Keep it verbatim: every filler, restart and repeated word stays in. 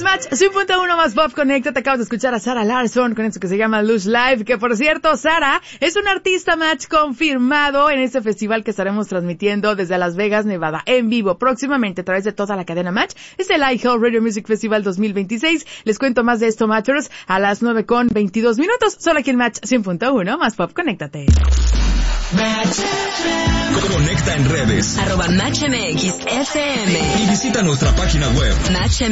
es Match cien punto uno más Pop Connecta. Te acabas de escuchar a Sarah Larsson con esto que se llama Lush Live, que por cierto, Sarah es un artista Match confirmado en este festival que estaremos transmitiendo desde Las Vegas, Nevada, en vivo próximamente a través de toda la cadena Match. Es el iHeart Radio Music Festival dos mil veintiséis. Les cuento más de esto, Matchers, a las nueve con veintidós minutos, solo aquí en Match cien punto uno más Pop. Conéctate. Conecta en redes. Arroba Match M X F M. Y visita nuestra página web. Match M